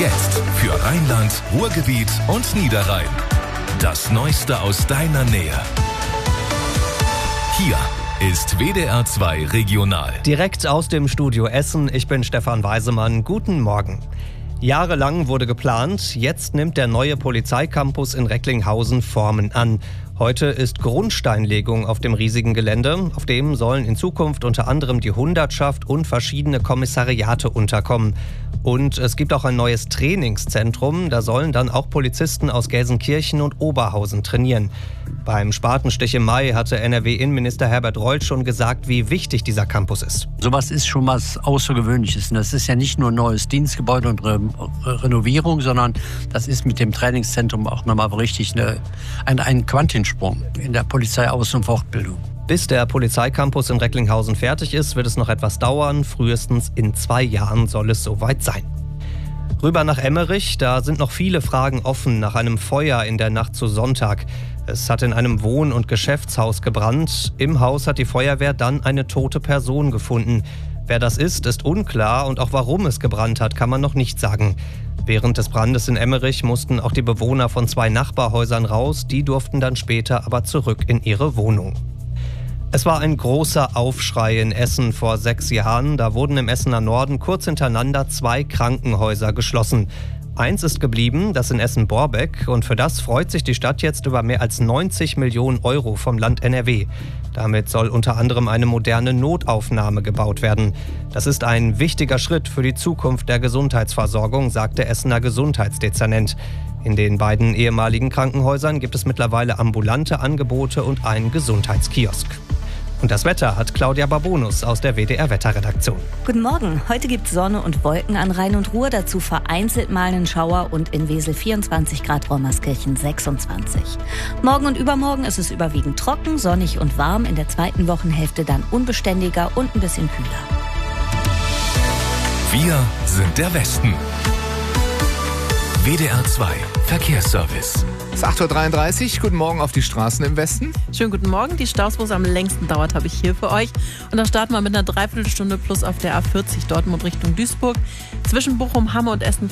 Jetzt für Rheinland, Ruhrgebiet und Niederrhein. Das Neueste aus deiner Nähe. Hier ist WDR 2 Regional. Direkt aus dem Studio Essen, ich bin Stefan Weisemann. Guten Morgen. Jahrelang wurde geplant, jetzt nimmt der neue Polizeicampus in Recklinghausen Formen an. Heute ist Grundsteinlegung auf dem riesigen Gelände. Auf dem sollen in Zukunft unter anderem die Hundertschaft und verschiedene Kommissariate unterkommen. Und es gibt auch ein neues Trainingszentrum. Da sollen dann auch Polizisten aus Gelsenkirchen und Oberhausen trainieren. Beim Spatenstich im Mai hatte NRW-Innenminister Herbert Reul schon gesagt, wie wichtig dieser Campus ist. Sowas ist schon was Außergewöhnliches. Und das ist ja nicht nur ein neues Dienstgebäude und Renovierung, sondern das ist mit dem Trainingszentrum auch nochmal richtig ein Quantensprung in der Polizeiaus- und Fortbildung. Bis der Polizeicampus in Recklinghausen fertig ist, wird es noch etwas dauern. Frühestens in 2 Jahren soll es soweit sein. Rüber nach Emmerich, da sind noch viele Fragen offen nach einem Feuer in der Nacht zu Sonntag. Es hat in einem Wohn- und Geschäftshaus gebrannt. Im Haus hat die Feuerwehr dann eine tote Person gefunden. Wer das ist unklar und auch warum es gebrannt hat, kann man noch nicht sagen. Während des Brandes in Emmerich mussten auch die Bewohner von 2 Nachbarhäusern raus. Die durften dann später aber zurück in ihre Wohnung. Es war ein großer Aufschrei in Essen vor 6 Jahren. Da wurden im Essener Norden kurz hintereinander 2 Krankenhäuser geschlossen. Eins ist geblieben, das in Essen-Borbeck. Und für das freut sich die Stadt jetzt über mehr als 90 Millionen Euro vom Land NRW. Damit soll unter anderem eine moderne Notaufnahme gebaut werden. Das ist ein wichtiger Schritt für die Zukunft der Gesundheitsversorgung, sagt der Essener Gesundheitsdezernent. In den beiden ehemaligen Krankenhäusern gibt es mittlerweile ambulante Angebote und einen Gesundheitskiosk. Und das Wetter hat Claudia Barbonus aus der WDR-Wetterredaktion. Guten Morgen. Heute gibt es Sonne und Wolken an Rhein und Ruhr. Dazu vereinzelt mal einen Schauer und in Wesel 24 Grad, Raumerskirchen 26. Morgen und übermorgen ist es überwiegend trocken, sonnig und warm. In der zweiten Wochenhälfte dann unbeständiger und ein bisschen kühler. Wir sind der Westen. WDR 2 Verkehrsservice. Es ist 8.33 Uhr. Guten Morgen auf die Straßen im Westen. Schönen guten Morgen. Die Staus, wo es am längsten dauert, habe ich hier für euch. Und da starten wir mit einer Dreiviertelstunde plus auf der A40 Dortmund Richtung Duisburg. Zwischen Bochum, Hamme und Essen